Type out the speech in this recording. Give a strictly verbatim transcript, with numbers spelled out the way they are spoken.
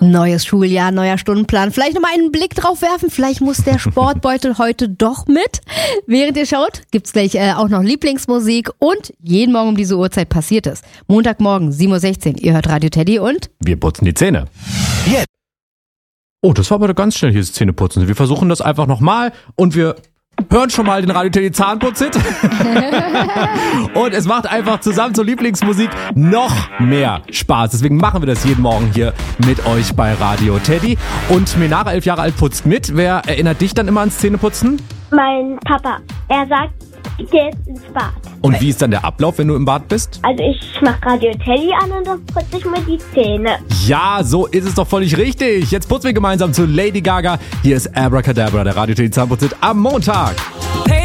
Neues Schuljahr, neuer Stundenplan. Vielleicht nochmal einen Blick drauf werfen. Vielleicht muss der Sportbeutel heute doch mit. Während ihr schaut, gibt's gleich äh, auch noch Lieblingsmusik und jeden Morgen um diese Uhrzeit passiert es. Montagmorgen, sieben Uhr sechzehn. Ihr hört Radio Teddy und wir putzen die Zähne. Jetzt. Oh, das war aber ganz schnell hier das Zähneputzen. Wir versuchen das einfach nochmal und wir hören schon mal den Radio Teddy Zahnputz-Hit. Und es macht einfach zusammen zur Lieblingsmusik noch mehr Spaß. Deswegen machen wir das jeden Morgen hier mit euch bei Radio Teddy. Und Menara, elf Jahre alt, putzt mit. Wer erinnert dich dann immer ans Zähneputzen? Mein Papa. Er sagt, ich gehe jetzt ins Bad. Und wie ist dann der Ablauf, wenn du im Bad bist? Also ich mache Radio Teddy an und dann putze ich mir die Zähne. Ja, so ist es doch völlig richtig. Jetzt putzen wir gemeinsam zu Lady Gaga. Hier ist Abracadabra, der Radio Teddy Zahnputz-Hit am Montag.